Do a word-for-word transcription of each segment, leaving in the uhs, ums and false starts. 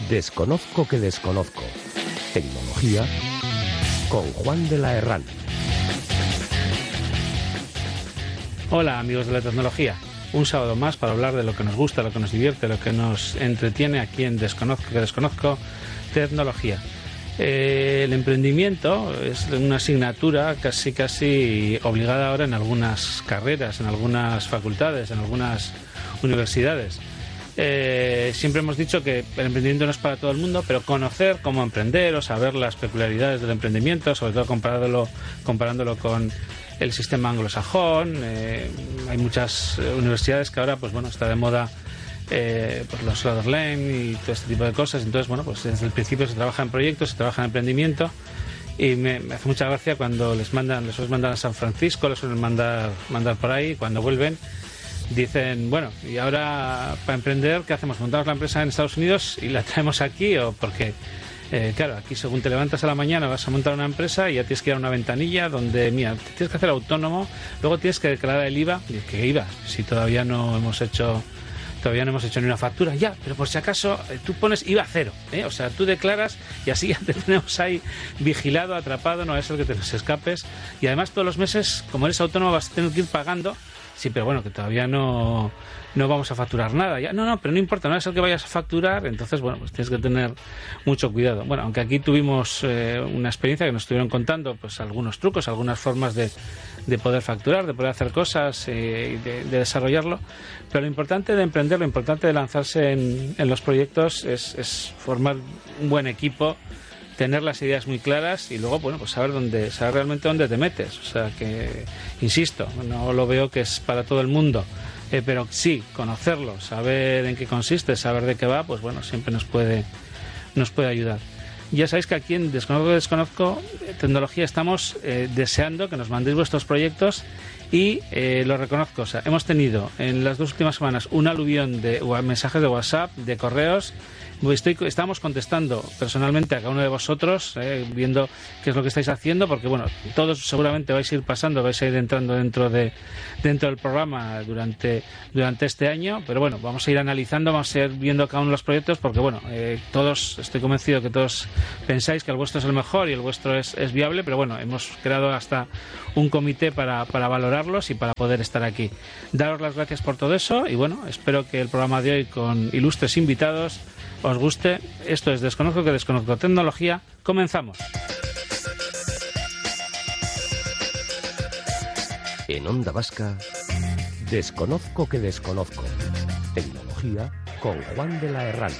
Desconozco que desconozco. Tecnología con Juan de la Herrán. Hola amigos de la tecnología, un sábado más para hablar de lo que nos gusta, lo que nos divierte, lo que nos entretiene aquí en Desconozco que desconozco tecnología. Eh, el emprendimiento es una asignatura casi casi obligada ahora en algunas carreras, en algunas facultades, en algunas universidades. Eh, siempre hemos dicho que el emprendimiento no es para todo el mundo, pero conocer cómo emprender o saber las peculiaridades del emprendimiento, sobre todo comparándolo, comparándolo con el sistema anglosajón. Eh, hay muchas universidades que ahora, pues bueno, está de moda eh, pues los Sutherland y todo este tipo de cosas. Entonces, bueno, pues desde el principio se trabaja en proyectos, se trabaja en emprendimiento. Y me, me hace mucha gracia cuando les mandan, les suelen mandar a San Francisco, les suelen mandar, mandar por ahí, cuando vuelven. Dicen, bueno, y ahora para emprender, ¿qué hacemos? ¿Montamos la empresa en Estados Unidos y la traemos aquí? O porque, eh, claro, aquí según te levantas a la mañana vas a montar una empresa y ya tienes que ir a una ventanilla donde, mira, te tienes que hacer autónomo, luego tienes que declarar el I V A. Y ¿qué I V A? Si todavía no hemos hecho todavía no hemos hecho ni una factura, ya, pero por si acaso eh, tú pones I V A cero, ¿eh? O sea, tú declaras y así ya te tenemos ahí vigilado, atrapado, no es el que te nos escapes. Y además todos los meses, como eres autónomo, vas a tener que ir pagando. Sí, pero bueno, que todavía no, no vamos a facturar nada. Ya, no, no, pero no importa, no es el que vayas a facturar, entonces, bueno, pues tienes que tener mucho cuidado. Bueno, aunque aquí tuvimos eh, una experiencia que nos estuvieron contando, pues algunos trucos, algunas formas de, de poder facturar, de poder hacer cosas eh, y de, de desarrollarlo. Pero lo importante de emprender, lo importante de lanzarse en, en los proyectos es, es formar un buen equipo, tener las ideas muy claras y luego, bueno, pues saber dónde, saber realmente dónde te metes. O sea que, insisto, no lo veo que es para todo el mundo, eh, pero sí, conocerlo, saber en qué consiste, saber de qué va, pues bueno, siempre nos puede, nos puede ayudar. Ya sabéis que aquí en Desconozco Desconozco Tecnología estamos eh, deseando que nos mandéis vuestros proyectos y eh, lo reconozco. O sea, hemos tenido en las dos últimas semanas un aluvión de mensajes de WhatsApp, de correos. Estoy, estamos contestando personalmente a cada uno de vosotros, eh, viendo qué es lo que estáis haciendo, porque bueno, todos seguramente vais a ir pasando, vais a ir entrando dentro de dentro del programa durante durante este año, pero bueno, vamos a ir analizando, vamos a ir viendo cada uno de los proyectos, porque bueno, eh, todos, estoy convencido que todos pensáis que el vuestro es el mejor y el vuestro es, es viable, pero bueno, hemos creado hasta un comité para, para valorarlos y para poder estar aquí. Daros las gracias por todo eso y bueno, espero que el programa de hoy con ilustres invitados os guste. Esto es Desconozco que desconozco tecnología. Comenzamos. En Onda Vasca, Desconozco que desconozco tecnología con Juan de la Herrán.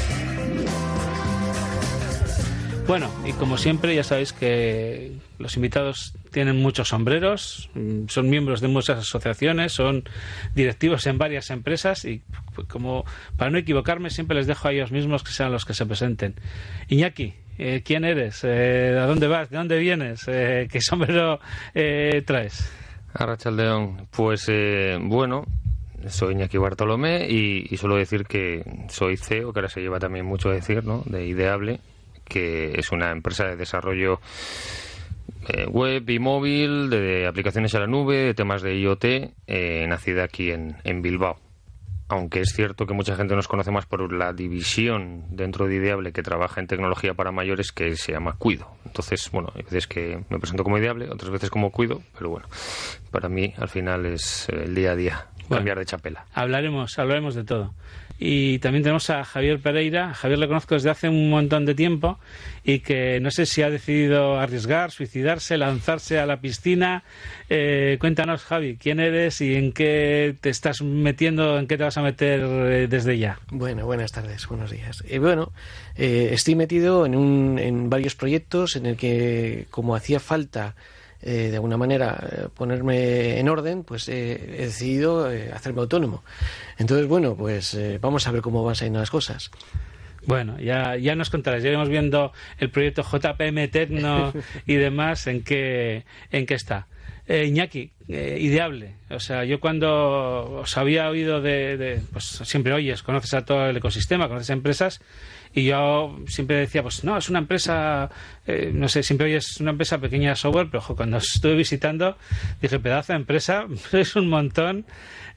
Bueno, y como siempre ya sabéis que los invitados tienen muchos sombreros, son miembros de muchas asociaciones, son directivos en varias empresas y como para no equivocarme siempre les dejo a ellos mismos que sean los que se presenten. Iñaki, eh, ¿quién eres? Eh, ¿A dónde vas? ¿De dónde vienes? Eh, ¿Qué sombrero eh, traes? Arratsaldeon, pues eh, bueno, soy Iñaki Bartolomé y, y suelo decir que soy C E O, que ahora se lleva también mucho a decir, ¿no?, de Ideable, que es una empresa de desarrollo eh, web y móvil, de, de aplicaciones a la nube, de temas de IoT, eh, nacida aquí en, en Bilbao. Aunque es cierto que mucha gente nos conoce más por la división dentro de Ideable que trabaja en tecnología para mayores, que se llama Cuido. Entonces, bueno, hay veces que me presento como Ideable, otras veces como Cuido, pero bueno, para mí al final es el día a día, bueno, cambiar de chapela. Hablaremos, hablaremos de todo. Y también tenemos a Javier Pereira. A Javier le conozco desde hace un montón de tiempo y que no sé si ha decidido arriesgar, suicidarse, lanzarse a la piscina. Eh, cuéntanos, Javi, ¿quién eres y en qué te estás metiendo, en qué te vas a meter eh, desde ya? Bueno, buenas tardes, buenos días. Eh, bueno, eh, estoy metido en, un, en varios proyectos en el que, como hacía falta Eh, de alguna manera eh, ponerme en orden, pues eh, he decidido eh, hacerme autónomo. Entonces, bueno, pues eh, vamos a ver cómo van saliendo las cosas. Bueno, ya, ya nos contarás, ya iremos viendo el proyecto J P M Tecno y demás en qué, en qué está. Eh, Iñaki, eh, ideable. O sea, yo cuando os había oído de, de, pues siempre oyes, conoces a todo el ecosistema, conoces a empresas, y yo siempre decía, pues no, es una empresa, eh, no sé, siempre oyes una empresa pequeña de software, pero ojo, cuando estuve visitando dije, pedazo de empresa, es un montón.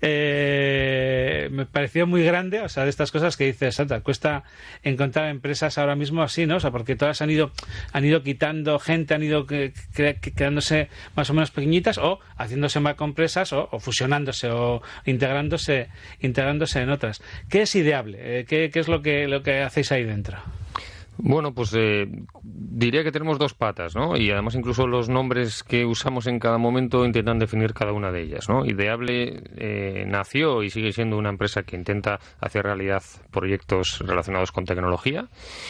Eh, me pareció muy grande, o sea, de estas cosas que dices, Santa, cuesta encontrar empresas ahora mismo así, ¿no? O sea, porque todas han ido han ido quitando gente, han ido que, que, que, quedándose más o menos pequeñitas, o haciéndose macroempresas, o, o fusionándose, o integrándose integrándose en otras. ¿Qué es ideable? Eh, ¿qué, ¿Qué es lo que, lo que hacéis ahí dentro? Bueno, pues eh, diría que tenemos dos patas, ¿no? Y además incluso los nombres que usamos en cada momento intentan definir cada una de ellas, ¿no? Ideable eh, nació y sigue siendo una empresa que intenta hacer realidad proyectos relacionados con tecnología,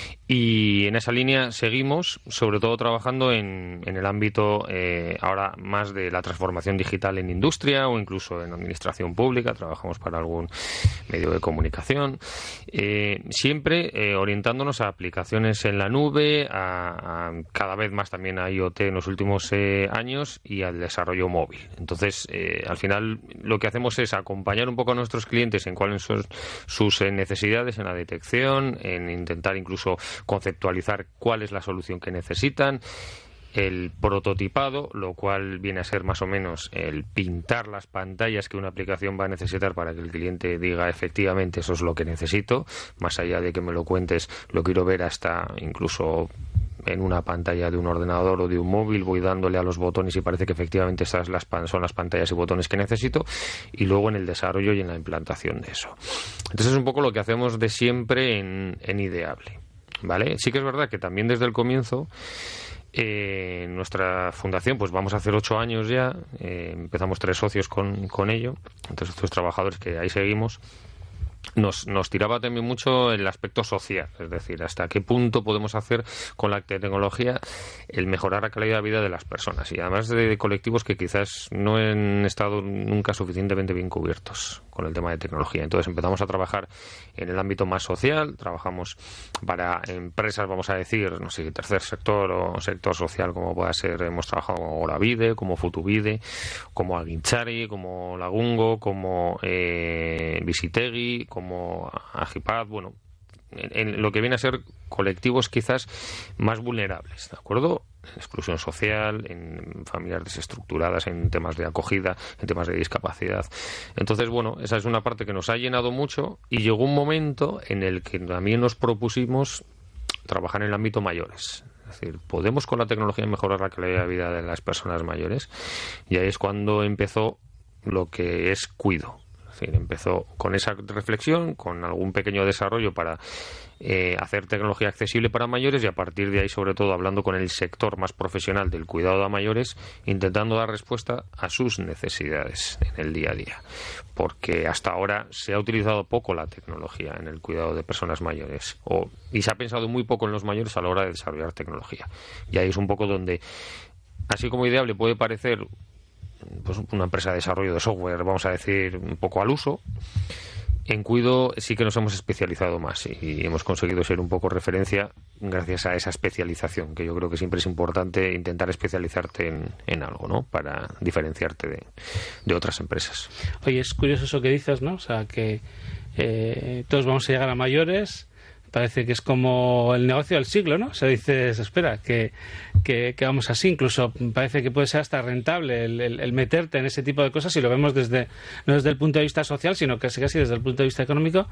y en esa línea seguimos, sobre todo trabajando en, en el ámbito eh, ahora más de la transformación digital en industria o incluso en administración pública. Trabajamos para algún medio de comunicación, eh, siempre eh, orientándonos a aplicaciones en la nube, a, a cada vez más también a IoT en los últimos eh, años, y al desarrollo móvil. Entonces, eh, al final lo que hacemos es acompañar un poco a nuestros clientes en cuáles son sus eh, necesidades en la detección, en intentar incluso conceptualizar cuál es la solución que necesitan, el prototipado, lo cual viene a ser más o menos el pintar las pantallas que una aplicación va a necesitar para que el cliente diga efectivamente eso es lo que necesito, más allá de que me lo cuentes, lo quiero ver hasta incluso en una pantalla de un ordenador o de un móvil, voy dándole a los botones y parece que efectivamente esas las pan- son las pantallas y botones que necesito, y luego en el desarrollo y en la implantación de eso. Entonces es un poco lo que hacemos de siempre en, en Ideable, ¿vale? Sí que es verdad que también desde el comienzo eh, nuestra fundación, pues vamos a hacer ocho años ya, eh, empezamos tres socios con, con ello, tres otros trabajadores que ahí seguimos. Nos, nos tiraba también mucho el aspecto social, es decir, hasta qué punto podemos hacer con la tecnología el mejorar la calidad de vida de las personas, y además de colectivos que quizás no han estado nunca suficientemente bien cubiertos con el tema de tecnología. Entonces empezamos a trabajar en el ámbito más social, trabajamos para empresas, vamos a decir, no sé, tercer sector o sector social, como pueda ser, hemos trabajado como Olavide, como Futubide, como Aguinchari, como Lagungo, como eh, Visitegui, como Agipad, bueno, en, en lo que viene a ser colectivos quizás más vulnerables, ¿de acuerdo? En exclusión social, en familias desestructuradas, en temas de acogida, en temas de discapacidad. Entonces, bueno, esa es una parte que nos ha llenado mucho, y llegó un momento en el que también nos propusimos trabajar en el ámbito mayores. Es decir, ¿podemos con la tecnología mejorar la calidad de vida de las personas mayores? Y ahí es cuando empezó lo que es Cuido. Es decir, empezó con esa reflexión, con algún pequeño desarrollo para eh, hacer tecnología accesible para mayores, y a partir de ahí, sobre todo, hablando con el sector más profesional del cuidado a mayores, intentando dar respuesta a sus necesidades en el día a día. Porque hasta ahora se ha utilizado poco la tecnología en el cuidado de personas mayores, o, y se ha pensado muy poco en los mayores a la hora de desarrollar tecnología. Y ahí es un poco donde, así como Ideable puede parecer pues una empresa de desarrollo de software, vamos a decir, un poco al uso, en Cuido sí que nos hemos especializado más, y hemos conseguido ser un poco referencia gracias a esa especialización, que yo creo que siempre es importante intentar especializarte en, en algo, ¿no? Para diferenciarte de, de otras empresas. Oye, es curioso eso que dices, ¿no? O sea, que eh, todos vamos a llegar a mayores. Parece que es como el negocio del siglo, ¿no? O sea, dices, espera, que, que, que vamos así. Incluso parece que puede ser hasta rentable el, el, el meterte en ese tipo de cosas, si lo vemos desde no desde el punto de vista social, sino casi casi desde el punto de vista económico.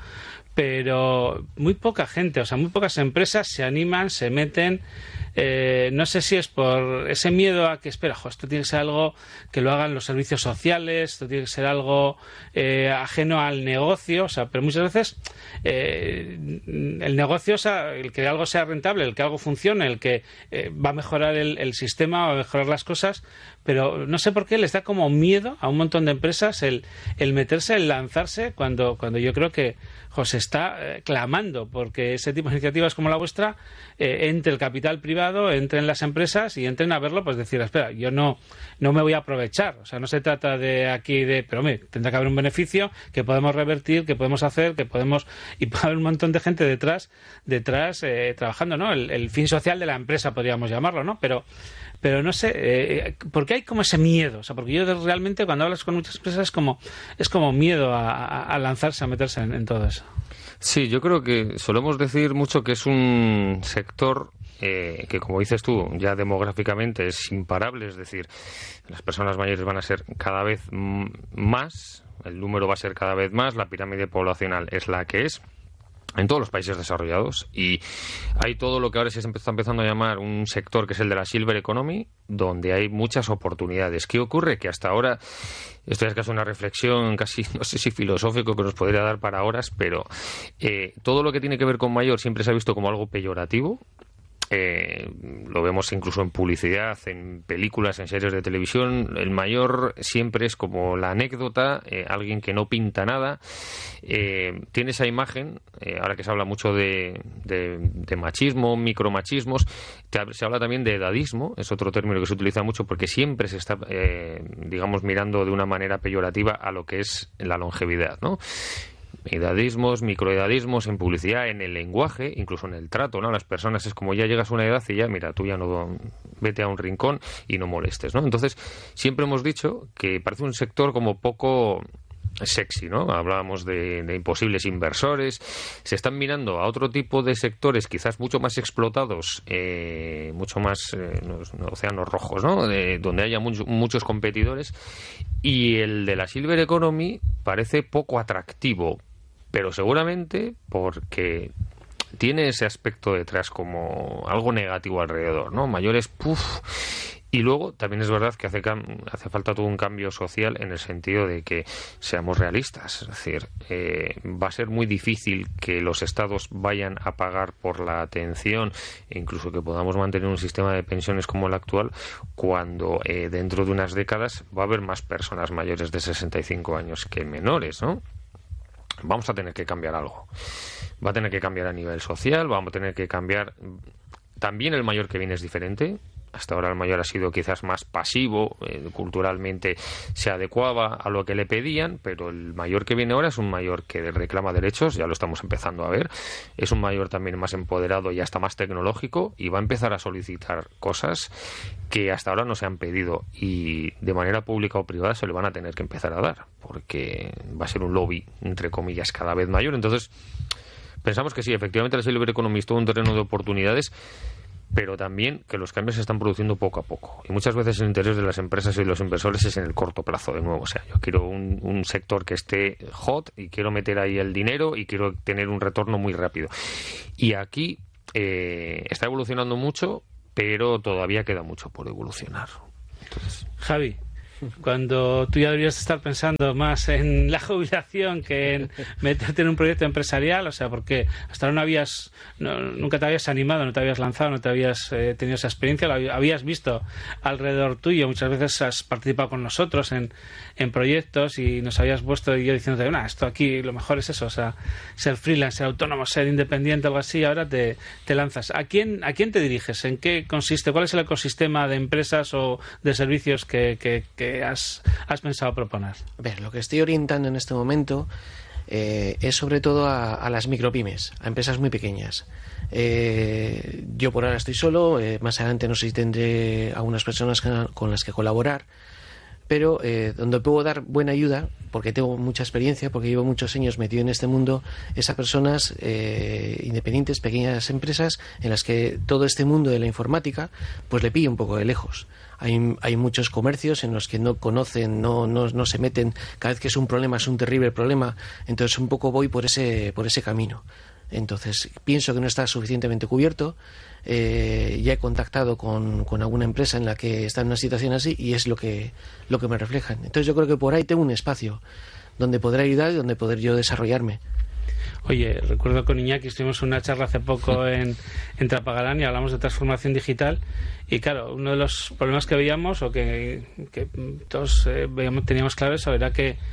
Pero muy poca gente, o sea, muy pocas empresas se animan, se meten. Eh, no sé si es por ese miedo a que, espera, jo, esto tiene que ser algo que lo hagan los servicios sociales, esto tiene que ser algo eh, ajeno al negocio, o sea, pero muchas veces eh, el negocio, o sea, el que algo sea rentable, el que algo funcione, el que eh, va a mejorar el, el sistema, va a mejorar las cosas, pero no sé por qué les da como miedo a un montón de empresas el, el meterse, el lanzarse, cuando, cuando yo creo que jo, se está eh, clamando porque ese tipo de iniciativas como la vuestra, eh, entre el capital privado privado entre en las empresas y entren a verlo, pues decir, espera, yo no, no me voy a aprovechar. O sea, no se trata de aquí de, pero hombre, tendrá que haber un beneficio que podemos revertir, que podemos hacer, que podemos, y puede haber un montón de gente detrás, detrás eh, trabajando, ¿no? El, el fin social de la empresa, podríamos llamarlo, ¿no? Pero Pero no sé, eh, ¿por qué hay como ese miedo? O sea, porque yo realmente cuando hablas con muchas empresas es como, es como miedo a, a, a lanzarse, a meterse en, en todo eso. Sí, yo creo que solemos decir mucho que es un sector eh, que, como dices tú, ya demográficamente es imparable, es decir, las personas mayores van a ser cada vez m- más, el número va a ser cada vez más, la pirámide poblacional es la que es en todos los países desarrollados, y hay todo lo que ahora se está empezando a llamar un sector que es el de la Silver Economy, donde hay muchas oportunidades. ¿Qué ocurre? Que hasta ahora, esto es casi una reflexión casi, no sé si filosófico, que nos podría dar para horas, pero eh, todo lo que tiene que ver con mayor siempre se ha visto como algo peyorativo. Eh, lo vemos incluso en publicidad, en películas, en series de televisión. El mayor siempre es como la anécdota, eh, alguien que no pinta nada. Eh, tiene esa imagen, eh, ahora que se habla mucho de, de, de machismo, micromachismos, te, se habla también de edadismo, es otro término que se utiliza mucho porque siempre se está, eh, digamos, mirando de una manera peyorativa a lo que es la longevidad, ¿no? Edadismos, microedadismos en publicidad, en el lenguaje, incluso en el trato, ¿no? Las personas es como ya llegas a una edad y ya, mira, tú ya no, vete a un rincón y no molestes, ¿no? Entonces, siempre hemos dicho que parece un sector como poco sexy, ¿no? Hablábamos de, de imposibles inversores. Se están mirando a otro tipo de sectores quizás mucho más explotados, eh, mucho más eh, los, los océanos rojos, ¿no? De, donde haya mucho, muchos competidores, y el de la Silver Economy parece poco atractivo, pero seguramente porque tiene ese aspecto detrás como algo negativo alrededor, ¿no? Mayores, puff. Y luego también es verdad que hace, cam- hace falta todo un cambio social en el sentido de que seamos realistas. Es decir, eh, va a ser muy difícil que los estados vayan a pagar por la atención, e incluso que podamos mantener un sistema de pensiones como el actual, cuando eh, dentro de unas décadas va a haber más personas mayores de sesenta y cinco años que menores, ¿no? Vamos a tener que cambiar algo. Va a tener que cambiar a nivel social, vamos a tener que cambiar. También el mayor que viene es diferente. Hasta ahora el mayor ha sido quizás más pasivo, eh, culturalmente se adecuaba a lo que le pedían, pero el mayor que viene ahora es un mayor que reclama derechos, ya lo estamos empezando a ver. Es un mayor también más empoderado y hasta más tecnológico, y va a empezar a solicitar cosas que hasta ahora no se han pedido, y de manera pública o privada se le van a tener que empezar a dar, porque va a ser un lobby, entre comillas, cada vez mayor. Entonces, pensamos que sí, efectivamente la Silver Economy es todo un terreno de oportunidades, pero también que los cambios se están produciendo poco a poco. Y muchas veces el interés de las empresas y de los inversores es en el corto plazo, de nuevo. O sea, yo quiero un, un sector que esté hot y quiero meter ahí el dinero y quiero tener un retorno muy rápido. Y aquí eh, está evolucionando mucho, pero todavía queda mucho por evolucionar. Entonces... Javi, cuando tú ya deberías estar pensando más en la jubilación que en meterte en un proyecto empresarial, o sea, porque hasta ahora no habías, no, nunca te habías animado, no te habías lanzado, no te habías eh, tenido esa experiencia, lo habías visto alrededor tuyo, muchas veces has participado con nosotros en, en proyectos y nos habías puesto, y yo diciéndote, nah, esto aquí lo mejor es eso, o sea, ser freelance, ser autónomo, ser independiente, algo así, ahora te, te lanzas. ¿A quién, ¿A quién te diriges? ¿En qué consiste? ¿Cuál es el ecosistema de empresas o de servicios que, que, que Has, has pensado proponer? A ver, lo que estoy orientando en este momento eh, es sobre todo a, a las micropymes, a empresas muy pequeñas. Eh, yo por ahora estoy solo, eh, más adelante no sé si tendré algunas personas con las que colaborar, pero eh, donde puedo dar buena ayuda, porque tengo mucha experiencia, porque llevo muchos años metido en este mundo, es a personas eh, independientes, pequeñas empresas, en las que todo este mundo de la informática pues le pilla un poco de lejos. Hay, hay muchos comercios en los que no conocen, no, no, no se meten, cada vez que es un problema es un terrible problema, entonces un poco voy por ese, por ese camino. Entonces pienso que no está suficientemente cubierto. Eh, ya he contactado con, con alguna empresa en la que está en una situación así y es lo que, lo que me reflejan. Entonces yo creo que por ahí tengo un espacio donde poder ayudar y donde poder yo desarrollarme. Oye, recuerdo con Iñaki estuvimos en una charla hace poco en, en Trapagarán y hablamos de transformación digital, y claro, uno de los problemas que veíamos o que, que todos eh, veíamos, teníamos claro eso, era que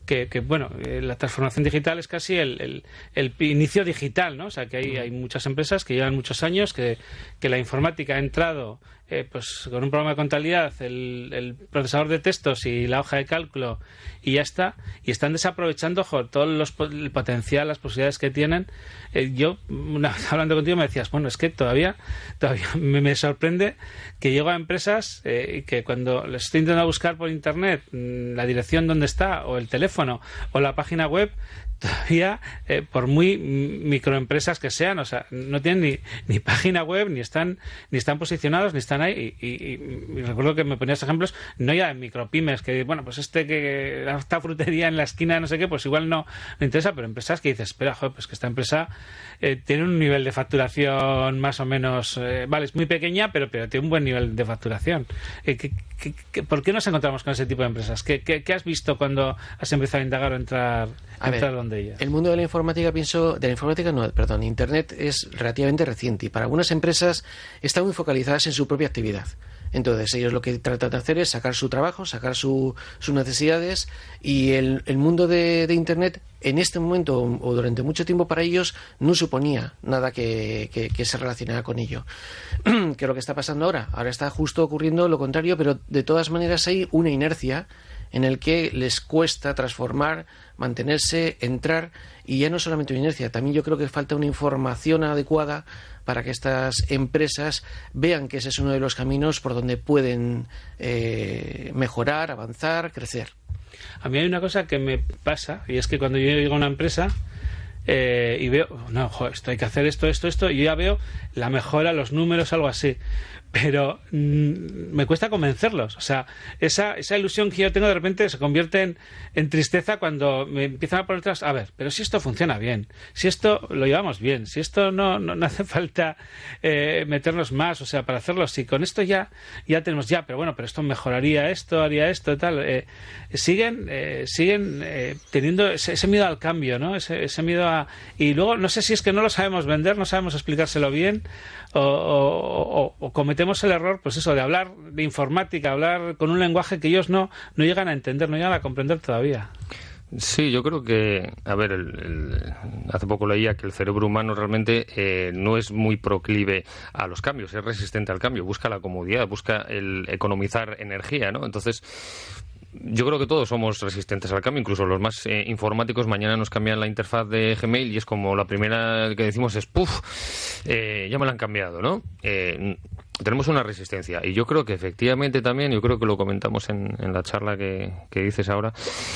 que, que bueno, eh, la transformación digital es casi el, el, el inicio digital, ¿no? O sea, que hay, hay muchas empresas que llevan muchos años, que, que la informática ha entrado eh, pues con un programa de contabilidad, el, el procesador de textos y la hoja de cálculo, y ya está, y están desaprovechando joder, todo los, el potencial, las posibilidades que tienen. Eh, yo, una vez hablando contigo, me decías, bueno, es que todavía, todavía me, me sorprende que llego a empresas eh, que cuando les estoy intentando buscar por internet la dirección donde está, o el teléfono, o la página web, todavía, eh, por muy microempresas que sean, o sea, no tienen ni, ni página web, ni están ni están posicionados, ni están ahí. Y, y, y recuerdo que me ponías ejemplos, no ya en micropymes, que bueno, pues este que esta frutería en la esquina de no sé qué, pues igual no me interesa, pero empresas que dices, espera, joder, pues que esta empresa eh, tiene un nivel de facturación más o menos, eh, vale, es muy pequeña, pero, pero tiene un buen nivel de facturación. Eh, ¿qué, qué, qué, ¿Por qué nos encontramos con ese tipo de empresas? ¿Qué, qué, qué has visto cuando has empezado a indagar o entrar, a entrar donde ella? El mundo de la informática, pienso, de la informática no, perdón, Internet es relativamente reciente y para algunas empresas están muy focalizadas en su propia actividad. Entonces ellos lo que tratan de hacer es sacar su trabajo, sacar su, sus necesidades, y el, el mundo de, de Internet en este momento o durante mucho tiempo para ellos no suponía nada que, que, que se relacionara con ello. ¿Qué es lo que está pasando ahora? Ahora está justo ocurriendo lo contrario, pero de todas maneras hay una inercia en el que les cuesta transformar, mantenerse, entrar, y ya no solamente una inercia, también yo creo que falta una información adecuada para que estas empresas vean que ese es uno de los caminos por donde pueden eh, mejorar, avanzar, crecer. A mí hay una cosa que me pasa, y es que cuando yo llego a una empresa eh, y veo, no, joder, esto hay que hacer esto, esto, esto, y yo ya veo la mejora, los números, algo así. Pero mmm, me cuesta convencerlos. O sea, esa, esa ilusión que yo tengo de repente se convierte en, en tristeza cuando me empiezan a poner atrás. A ver, pero si esto funciona bien, si esto lo llevamos bien, si esto no, no, no hace falta eh, meternos más, o sea, para hacerlo, si con esto ya, ya tenemos ya, pero bueno, pero esto mejoraría esto, haría esto, tal. Eh, siguen eh, siguen eh, teniendo ese, ese miedo al cambio, ¿no? Ese, ese miedo a... Y luego, no sé si es que no lo sabemos vender, no sabemos explicárselo bien, o, o, o, o cometemos el error, pues eso, de hablar de informática, hablar con un lenguaje que ellos no, no llegan a entender, no llegan a comprender todavía. Sí, yo creo que, a ver, el, el, hace poco leía que el cerebro humano realmente eh, no es muy proclive a los cambios, es resistente al cambio, busca la comodidad, busca el economizar energía, ¿no? Entonces, yo creo que todos somos resistentes al cambio, incluso los más eh, informáticos. Mañana nos cambian la interfaz de Gmail y es como la primera que decimos es ¡puf! Eh, ya me la han cambiado, ¿no? Eh, tenemos una resistencia y yo creo que efectivamente también, yo creo que lo comentamos en, en la charla que, que dices ahora,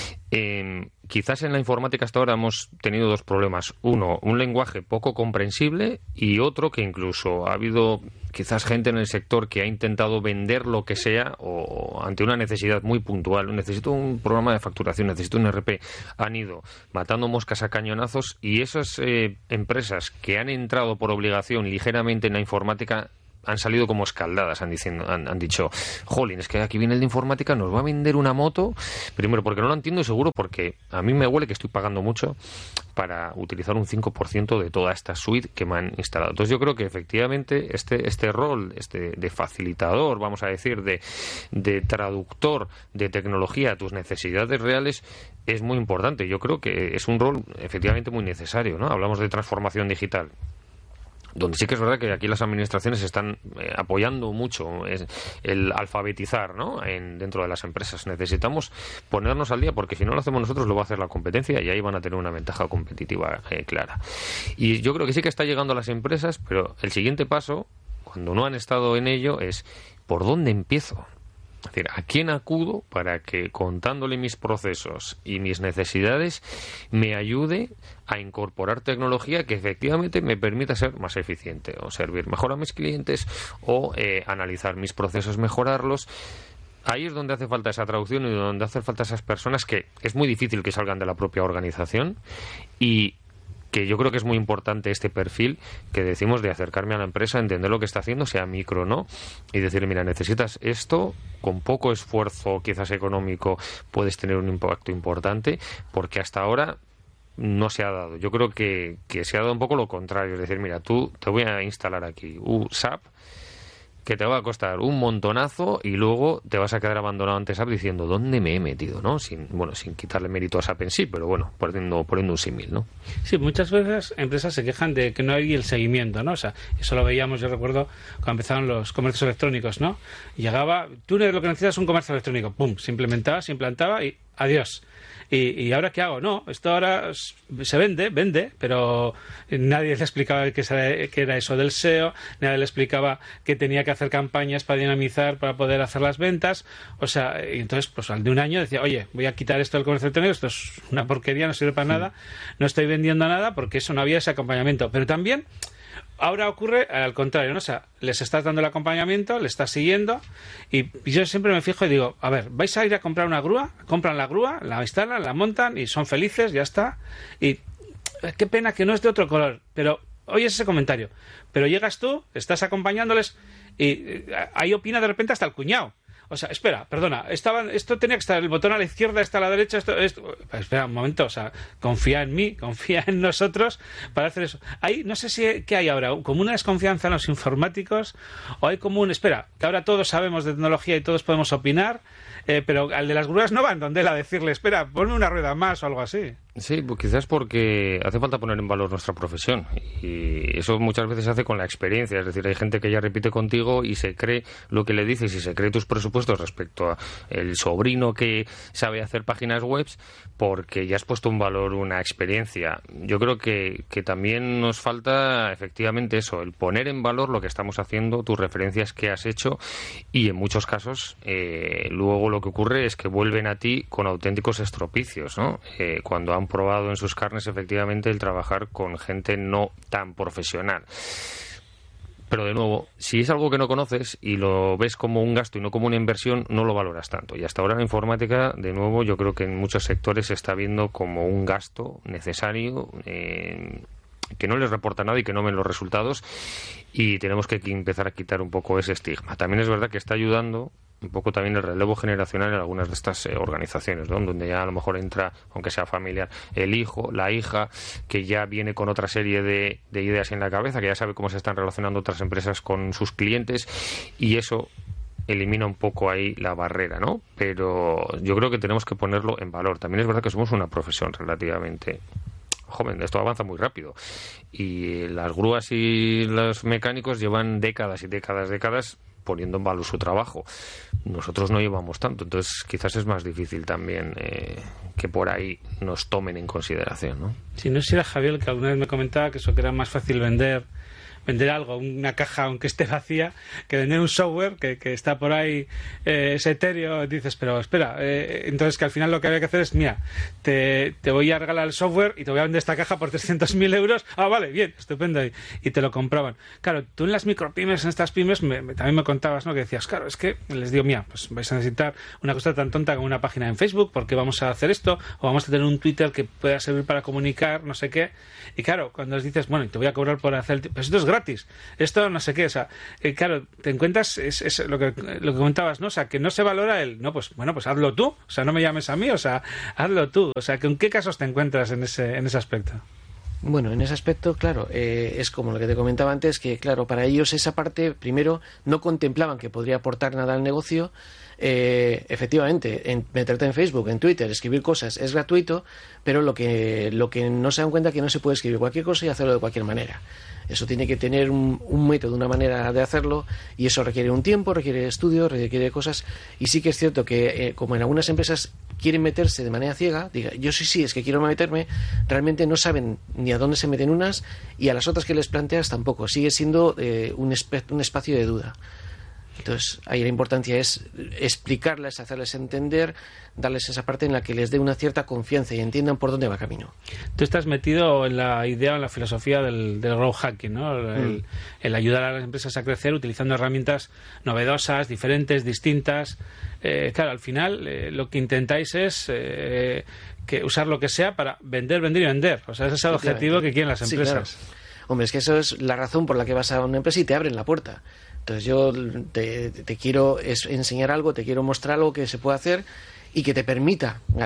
eh, quizás en la informática hasta ahora hemos tenido dos problemas. Uno, un lenguaje poco comprensible, y otro que incluso ha habido quizás gente en el sector que ha intentado vender lo que sea o ante una necesidad muy puntual. Necesito un programa de facturación, necesito un R P. Han ido matando moscas a cañonazos, y esas eh, empresas que han entrado por obligación ligeramente en la informática han salido como escaldadas, han, diciendo, han, han dicho, jolín, es que aquí viene el de informática, nos va a vender una moto, primero porque no lo entiendo y segundo porque a mí me huele que estoy pagando mucho para utilizar un cinco por ciento de toda esta suite que me han instalado. Entonces yo creo que efectivamente este, este rol este de facilitador, vamos a decir, de, de traductor de tecnología a tus necesidades reales es muy importante. Yo creo que es un rol efectivamente muy necesario, ¿no? Hablamos de transformación digital, donde sí que es verdad que aquí las administraciones están eh, apoyando mucho es el alfabetizar, ¿no? En, dentro de las empresas. Necesitamos ponernos al día, porque si no lo hacemos nosotros lo va a hacer la competencia y ahí van a tener una ventaja competitiva eh, clara. Y yo creo que sí que está llegando a las empresas, pero el siguiente paso, cuando no han estado en ello, es ¿por dónde empiezo? Es decir, ¿a quién acudo para que, contándole mis procesos y mis necesidades, me ayude a incorporar tecnología que efectivamente me permita ser más eficiente o servir mejor a mis clientes o eh, analizar mis procesos, mejorarlos? Ahí es donde hace falta esa traducción y donde hace falta esas personas que es muy difícil que salgan de la propia organización, y que yo creo que es muy importante este perfil que decimos de acercarme a la empresa, entender lo que está haciendo, sea micro o no, y decir, mira, necesitas esto, con poco esfuerzo quizás económico puedes tener un impacto importante, porque hasta ahora no se ha dado. Yo creo que, que se ha dado un poco lo contrario, es decir, mira, tú te voy a instalar aquí un S A P, que te va a costar un montonazo y luego te vas a quedar abandonado ante SAP diciendo ¿dónde me he metido? ¿No? Sin, bueno, sin quitarle mérito a SAP en sí, pero bueno, poniendo, poniendo un símil, ¿no? Sí, muchas veces empresas se quejan de que no hay el seguimiento, ¿no? O sea, eso lo veíamos, yo recuerdo, cuando empezaron los comercios electrónicos, ¿no? Llegaba, tú lo que necesitas es un comercio electrónico, pum, se implementaba, se implantaba y adiós. ¿Y, y ahora qué hago? No, esto ahora se vende, vende, pero nadie le explicaba qué era eso del S E O, nadie le explicaba que tenía que hacer campañas para dinamizar, para poder hacer las ventas. O sea, y entonces, pues al de un año decía, oye, voy a quitar esto del comercio electrónico, esto es una porquería, no sirve para nada, no estoy vendiendo nada porque eso no había ese acompañamiento. Pero también ahora ocurre al contrario, ¿no? O sea, les estás dando el acompañamiento, les estás siguiendo y yo siempre me fijo y digo, a ver, vais a ir a comprar una grúa, compran la grúa, la instalan, la montan y son felices, ya está. Y qué pena que no es de otro color, pero oyes ese comentario. Pero llegas tú, estás acompañándoles y ahí opina de repente hasta el cuñado. O sea, espera, perdona, estaban, esto tenía que estar el botón a la izquierda, está a la derecha, esto, esto. Espera un momento, o sea, confía en mí, confía en nosotros para hacer eso. Ahí, no sé si qué hay ahora, como una desconfianza en los informáticos, o hay como un, espera, que ahora todos sabemos de tecnología y todos podemos opinar, eh, pero al de las grúas no van donde él a decirle, espera, ponme una rueda más o algo así. Sí, pues quizás porque hace falta poner en valor nuestra profesión y eso muchas veces se hace con la experiencia, es decir, hay gente que ya repite contigo y se cree lo que le dices y se cree tus presupuestos respecto a el sobrino que sabe hacer páginas web porque ya has puesto en valor una experiencia. Yo creo que, que también nos falta efectivamente eso, el poner en valor lo que estamos haciendo, tus referencias que has hecho y en muchos casos eh, luego lo que ocurre es que vuelven a ti con auténticos estropicios, ¿no? Eh, cuando han probado en sus carnes efectivamente el trabajar con gente no tan profesional. Pero de nuevo, si es algo que no conoces y lo ves como un gasto y no como una inversión, no lo valoras tanto. Y hasta ahora la informática, de nuevo, yo creo que en muchos sectores se está viendo como un gasto necesario, eh, que no les reporta nada y que no ven los resultados y tenemos que empezar a quitar un poco ese estigma. También es verdad que está ayudando un poco también el relevo generacional en algunas de estas eh, organizaciones, ¿no? Donde ya a lo mejor entra, aunque sea familiar, el hijo, la hija, que ya viene con otra serie de, de ideas en la cabeza, que ya sabe cómo se están relacionando otras empresas con sus clientes y eso elimina un poco ahí la barrera, ¿no? Pero yo creo que tenemos que ponerlo en valor. También es verdad que somos una profesión relativamente joven, esto avanza muy rápido y las grúas y los mecánicos llevan décadas y décadas, décadas poniendo en valor su trabajo. Nosotros no llevamos tanto, entonces quizás es más difícil también eh, que por ahí nos tomen en consideración, ¿no? Si no si era Javier el que alguna vez me comentaba que eso que era más fácil vender vender algo, una caja aunque esté vacía, que vender un software que, que está por ahí, eh, es etéreo, dices, pero espera, eh, entonces que al final lo que había que hacer es, mira, te, te voy a regalar el software y te voy a vender esta caja por trescientos mil euros, ah, vale, bien, estupendo, y, y te lo compraban. Claro, tú en las micropymes, en estas pymes, me, me, también me contabas, ¿no?, que decías, claro, es que les digo, mira, pues vais a necesitar una cosa tan tonta como una página en Facebook, porque vamos a hacer esto, o vamos a tener un Twitter que pueda servir para comunicar, no sé qué, y claro, cuando les dices, bueno, te voy a cobrar por hacer, el pues esto es gratis, esto no sé qué, o sea, eh, claro, te encuentras, es, es lo que lo que comentabas, ¿no? O sea, que no se valora el, no, pues bueno, pues hazlo tú, o sea, no me llames a mí, o sea, hazlo tú, o sea, ¿en qué casos te encuentras en ese en ese aspecto? Bueno, en ese aspecto, claro, eh, es como lo que te comentaba antes, que claro, para ellos esa parte, primero, no contemplaban que podría aportar nada al negocio. Eh, efectivamente, en, meterte en Facebook, en Twitter, escribir cosas es gratuito, pero lo que lo que no se dan cuenta es que no se puede escribir cualquier cosa y hacerlo de cualquier manera. Eso tiene que tener un, un método, una manera de hacerlo, y eso requiere un tiempo, requiere estudio, requiere cosas. Y sí que es cierto que, eh, como en algunas empresas quieren meterse de manera ciega, diga, yo sí, sí, es que quiero meterme, realmente no saben ni a dónde se meten unas, y a las otras que les planteas tampoco. Sigue siendo eh, un, esp- un espacio de duda. Entonces, ahí la importancia es explicarles, hacerles entender, darles esa parte en la que les dé una cierta confianza y entiendan por dónde va camino. Tú estás metido en la idea, en la filosofía del, del growth hacking, ¿no? El, mm. el ayudar a las empresas a crecer utilizando herramientas novedosas, diferentes, distintas. Eh, claro, al final eh, lo que intentáis es eh, que usar lo que sea para vender, vender y vender. O sea, ese es el objetivo que quieren las empresas. Sí, claro. Hombre, es que eso es la razón por la que vas a una empresa y te abren la puerta. Entonces yo te, te quiero enseñar algo, te quiero mostrar algo que se puede hacer y que te permita ganar.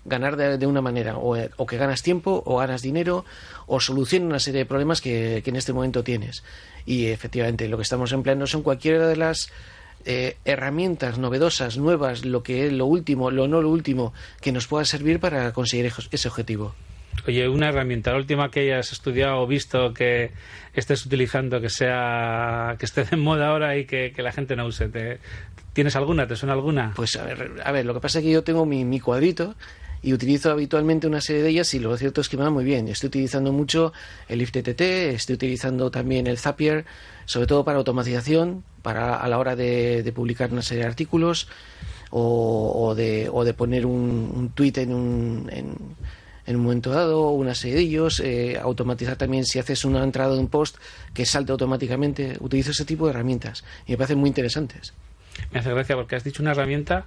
ganar de, de una manera, o, o que ganas tiempo, o ganas dinero, o soluciona una serie de problemas que, que en este momento tienes. Y efectivamente lo que estamos empleando son cualquiera de las eh, herramientas novedosas, nuevas, lo que es lo último, lo no lo último, que nos pueda servir para conseguir ese objetivo. Oye, una herramienta, la última que hayas estudiado o visto que estés utilizando, que sea que esté de moda ahora y que, que la gente no use. ¿Te, ¿Tienes alguna? ¿Te suena alguna? Pues a ver, a ver, lo que pasa es que yo tengo mi, mi cuadrito y utilizo habitualmente una serie de ellas y lo cierto es que me va muy bien. Estoy utilizando mucho el I F T T, estoy utilizando también el Zapier, sobre todo para automatización, para a la hora de, de publicar una serie de artículos o, o, de, o de poner un, un tweet en un... En, en un momento dado, una serie de ellos, eh, automatizar también si haces una entrada de un post que salte automáticamente. Utilizo ese tipo de herramientas y me parecen muy interesantes. Me hace gracia porque has dicho una herramienta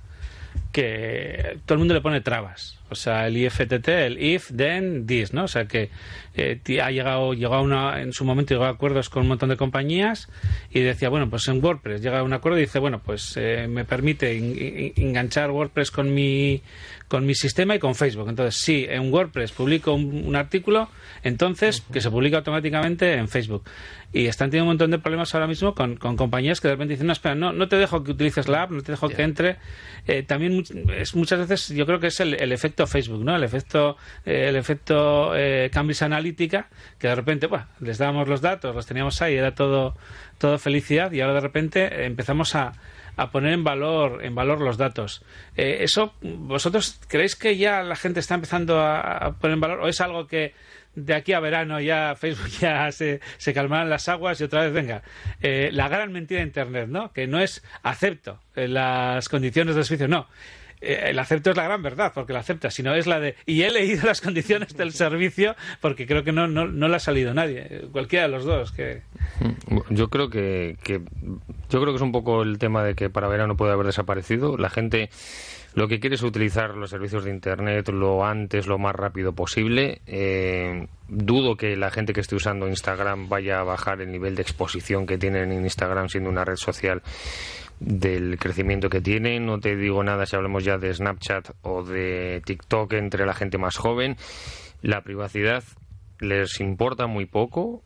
que todo el mundo le pone trabas. O sea, el I F T T, el if, then, this, ¿no? O sea, que eh, ha llegado, llegó a una, en su momento llegó a acuerdos con un montón de compañías y decía, bueno, pues en WordPress llega a un acuerdo y dice, bueno, pues eh, me permite in, in, enganchar WordPress con mi con mi sistema y con Facebook. Entonces, si en WordPress publico un, un artículo, entonces que se publica automáticamente en Facebook. Y están teniendo un montón de problemas ahora mismo con, con compañías que de repente dicen, no, espera, no, no te dejo que utilices la app, no te dejo yeah. que entre. Eh, también es muchas veces, yo creo que es el, el efecto Facebook, ¿no? El efecto eh, el efecto eh, Cambridge Analytica, que de repente, bueno, les dábamos los datos, los teníamos ahí, era todo, todo felicidad, y ahora de repente empezamos a a poner en valor en valor los datos. Eh, ¿Eso vosotros creéis que ya la gente está empezando a, a poner en valor o es algo que de aquí a verano ya Facebook ya se, se calmarán las aguas y otra vez venga? Eh, la gran mentira de Internet, ¿no? Que no es acepto eh, las condiciones del servicio, no. Eh, el acepto es la gran verdad, porque la acepta, sino es la de y he leído las condiciones del servicio, porque creo que no no, no le ha salido nadie, cualquiera de los dos. Que yo creo que, que yo creo que es un poco el tema de que para verano puede haber desaparecido. La gente lo que quiere es utilizar los servicios de Internet lo antes, lo más rápido posible. Eh, dudo que la gente que esté usando Instagram vaya a bajar el nivel de exposición que tienen en Instagram, siendo una red social del crecimiento que tiene. No te digo nada si hablamos ya de Snapchat o de TikTok entre la gente más joven. La privacidad les importa muy poco.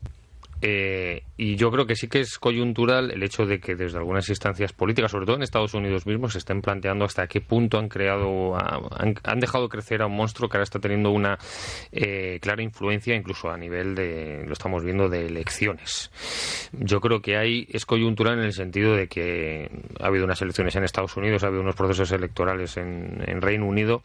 Eh, y yo creo que sí que es coyuntural el hecho de que desde algunas instancias políticas, sobre todo en Estados Unidos mismos, se estén planteando hasta qué punto han creado, han, han dejado crecer a un monstruo que ahora está teniendo una eh, clara influencia, incluso a nivel de, lo estamos viendo, de elecciones. Yo creo que ahí es coyuntural en el sentido de que ha habido unas elecciones en Estados Unidos, ha habido unos procesos electorales en, en Reino Unido,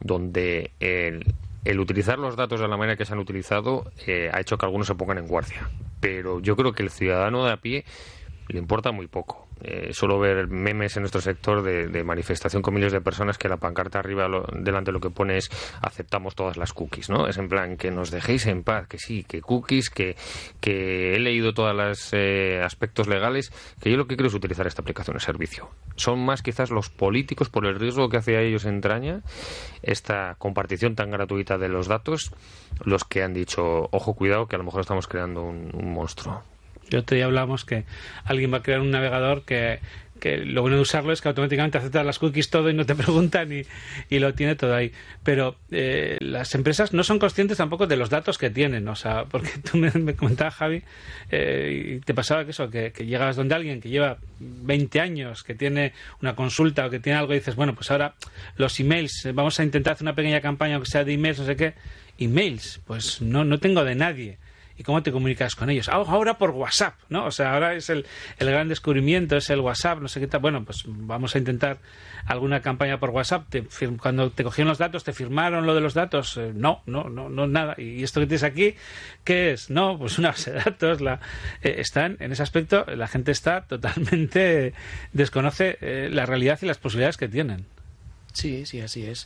donde el El utilizar los datos de la manera que se han utilizado eh, ha hecho que algunos se pongan en guardia. Pero yo creo que el ciudadano de a pie le importa muy poco. Eh, suelo ver memes en nuestro sector de, de manifestación con miles de personas que la pancarta arriba lo, delante lo que pone es aceptamos todas las cookies, ¿no? Es en plan que nos dejéis en paz, que sí, que cookies, que, que he leído todos los eh, aspectos legales, que yo lo que quiero es utilizar esta aplicación de servicio. Son más quizás los políticos, por el riesgo que hacia ellos entraña esta compartición tan gratuita de los datos, los que han dicho, ojo, cuidado, que a lo mejor estamos creando un, un monstruo. El otro día hablamos que alguien va a crear un navegador que, que lo bueno de usarlo es que automáticamente acepta las cookies todo y no te preguntan y, y lo tiene todo ahí. Pero eh, las empresas no son conscientes tampoco de los datos que tienen. O sea, porque tú me, me comentabas, Javi, eh, y te pasaba que eso, que, que llegas donde alguien que lleva veinte años, que tiene una consulta o que tiene algo y dices, bueno, pues ahora los emails, vamos a intentar hacer una pequeña campaña que sea de emails, no sé qué. Emails, pues no, no tengo de nadie. ¿Y cómo te comunicas con ellos? Ahora por WhatsApp, ¿no? O sea, ahora es el, el gran descubrimiento, es el WhatsApp, no sé qué tal. Bueno, pues vamos a intentar alguna campaña por WhatsApp. Te, cuando te cogieron los datos, ¿te firmaron lo de los datos? Eh, no, no, no, no, nada. ¿Y esto que tienes aquí, qué es? No, pues una base de datos. La, eh, están, en ese aspecto, la gente está totalmente, desconoce eh, la realidad y las posibilidades que tienen. Sí, sí, así es.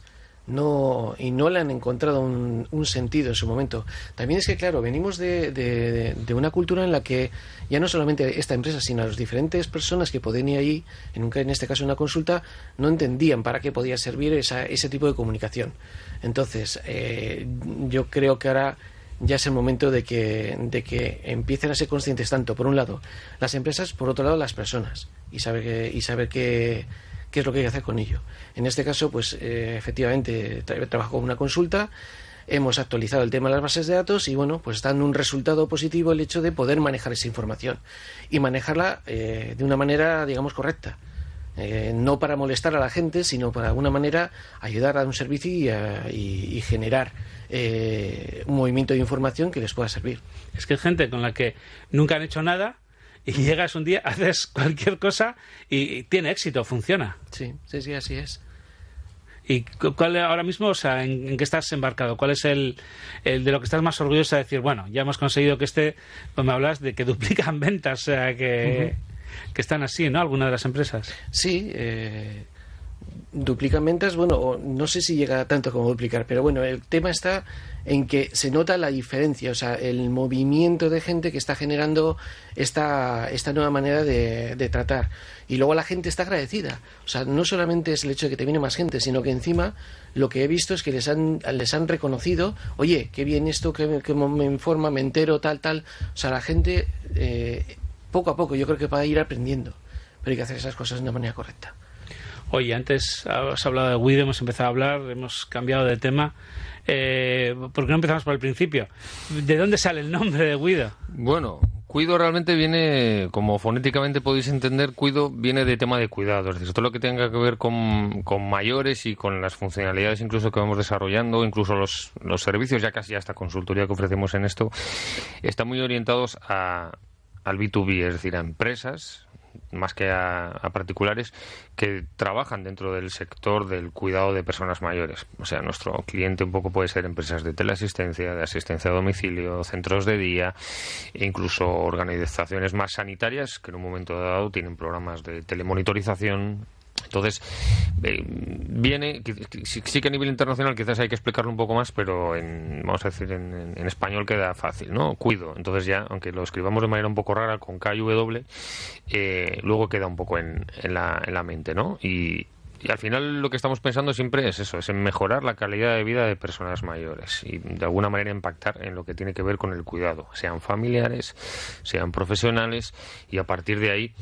No, y no le han encontrado un, un sentido en su momento. También es que, claro, venimos de, de, de una cultura en la que ya no solamente esta empresa, sino las diferentes personas que podían ir allí, en, un, en este caso una consulta, no entendían para qué podía servir esa, ese tipo de comunicación. Entonces, eh, yo creo que ahora ya es el momento de que, de que empiecen a ser conscientes tanto, por un lado, las empresas, por otro lado, las personas, y saber que, y saber que qué es lo que hay que hacer con ello. En este caso, pues eh, efectivamente tra- trabajo con una consulta, hemos actualizado el tema de las bases de datos y bueno, pues está dando un resultado positivo el hecho de poder manejar esa información y manejarla eh, de una manera, digamos, correcta. Eh, no para molestar a la gente, sino para de alguna manera ayudar a dar un servicio y, a, y, y generar eh, un movimiento de información que les pueda servir. Es que hay gente con la que nunca han hecho nada y llegas un día, haces cualquier cosa y, y tiene éxito, funciona. Sí, sí, sí, así es. ¿Y cuál ahora mismo, o sea, en, en qué estás embarcado? ¿Cuál es el, el de lo que estás más orgulloso de decir, bueno, ya hemos conseguido que este, pues me hablas de que duplican ventas, o sea, que, uh-huh. que están así, ¿no? Algunas de las empresas. Sí, eh, duplican ventas, bueno, o no sé si llega tanto como duplicar, pero bueno, el tema está en que se nota la diferencia, o sea, el movimiento de gente que está generando esta, esta nueva manera de, de tratar. Y luego la gente está agradecida. O sea, no solamente es el hecho de que te viene más gente, sino que encima lo que he visto es que les han, les han reconocido, oye, qué bien esto, que, que me informa, me entero, tal, tal. O sea, la gente, eh, poco a poco, yo creo que va a ir aprendiendo. Pero hay que hacer esas cosas de una manera correcta. Oye, antes has hablado de Guido, hemos empezado a hablar, hemos cambiado de tema. Eh, ¿Por qué no empezamos por el principio? ¿De dónde sale el nombre de Guido? Bueno, cuido realmente viene, como fonéticamente podéis entender, cuido viene de tema de cuidado. Es decir, todo lo que tenga que ver con, con mayores y con las funcionalidades incluso que vamos desarrollando, incluso los, los servicios, ya casi hasta consultoría que ofrecemos en esto, están muy orientados a, al B dos B, es decir, a empresas más que a, a particulares que trabajan dentro del sector del cuidado de personas mayores. O sea, nuestro cliente un poco puede ser empresas de teleasistencia, de asistencia a domicilio, centros de día, e incluso organizaciones más sanitarias que en un momento dado tienen programas de telemonitorización. Entonces, eh, viene, sí, sí que a nivel internacional quizás hay que explicarlo un poco más, pero en, vamos a decir, en, en español queda fácil, ¿no? Cuido. Entonces ya, aunque lo escribamos de manera un poco rara, con K y W, eh, luego queda un poco en, en, la, en la mente, ¿no? Y, y al final lo que estamos pensando siempre es eso, es en mejorar la calidad de vida de personas mayores y de alguna manera impactar en lo que tiene que ver con el cuidado, sean familiares, sean profesionales, y a partir de ahí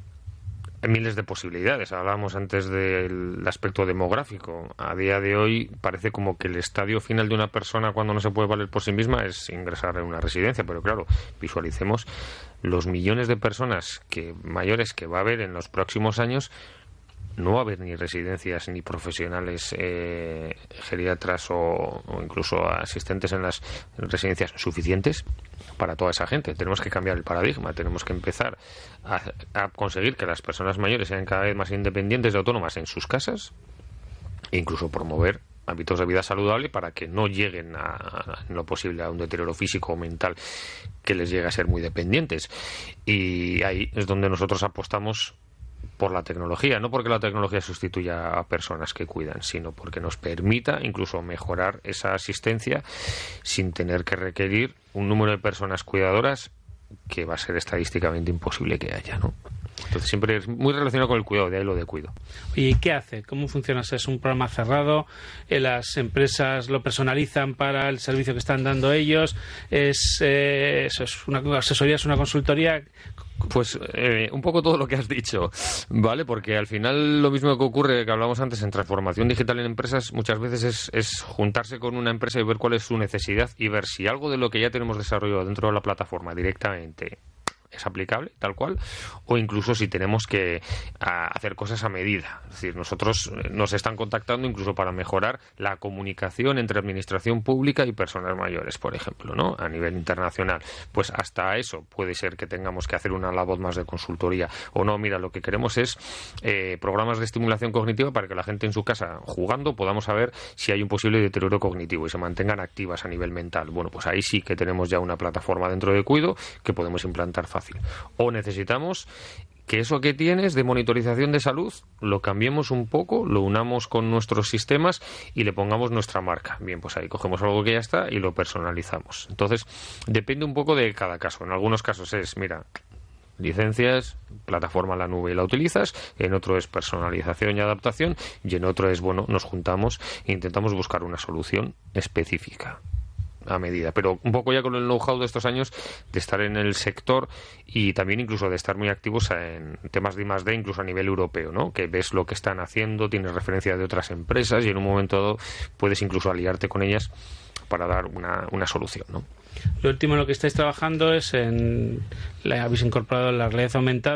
miles de posibilidades. Hablábamos antes del aspecto demográfico. A día de hoy parece como que el estadio final de una persona cuando no se puede valer por sí misma es ingresar en una residencia, pero claro, visualicemos los millones de personas que mayores que va a haber en los próximos años. No va a haber ni residencias ni profesionales eh, geriatras o, o incluso asistentes en las residencias suficientes para toda esa gente. Tenemos que cambiar el paradigma, tenemos que empezar a, a conseguir que las personas mayores sean cada vez más independientes y autónomas en sus casas e incluso promover hábitos de vida saludable para que no lleguen a, a, en lo posible a un deterioro físico o mental que les llegue a ser muy dependientes. Y ahí es donde nosotros apostamos por la tecnología, no porque la tecnología sustituya a personas que cuidan, sino porque nos permita incluso mejorar esa asistencia sin tener que requerir un número de personas cuidadoras que va a ser estadísticamente imposible que haya, ¿no? Entonces siempre es muy relacionado con el cuidado, de ahí lo de cuido. ¿Y qué hace? ¿Cómo funciona? ¿Es un programa cerrado? ¿Las empresas lo personalizan para el servicio que están dando ellos? ¿Es, eh, eso es una asesoría, es una consultoría? Pues eh, un poco todo lo que has dicho, ¿vale? Porque al final lo mismo que ocurre, que hablábamos antes en transformación digital en empresas, muchas veces es, es juntarse con una empresa y ver cuál es su necesidad y ver si algo de lo que ya tenemos desarrollado dentro de la plataforma directamente es aplicable, tal cual, o incluso si tenemos que a, hacer cosas a medida. Es decir, nosotros nos están contactando incluso para mejorar la comunicación entre administración pública y personas mayores, por ejemplo, ¿no? A nivel internacional. Pues hasta eso puede ser que tengamos que hacer una labor más de consultoría. O no, mira, lo que queremos es eh, programas de estimulación cognitiva para que la gente en su casa, jugando, podamos saber si hay un posible deterioro cognitivo y se mantengan activas a nivel mental. Bueno, pues ahí sí que tenemos ya una plataforma dentro de Cuido que podemos implantar fácil. O necesitamos que eso que tienes de monitorización de salud lo cambiemos un poco, lo unamos con nuestros sistemas y le pongamos nuestra marca. Bien, pues ahí cogemos algo que ya está y lo personalizamos. Entonces, depende un poco de cada caso. En algunos casos es, mira, licencias, plataforma en la nube y la utilizas, en otro es personalización y adaptación, y en otro es, bueno, nos juntamos e intentamos buscar una solución específica. a medida. Pero un poco ya con el know-how de estos años de estar en el sector y también incluso de estar muy activos en temas de I más D, incluso a nivel europeo, ¿no? Que ves lo que están haciendo, tienes referencia de otras empresas y en un momento dado puedes incluso aliarte con ellas para dar una, una solución, ¿no? Lo último en lo que estáis trabajando es en... La habéis incorporado la realidad aumentada.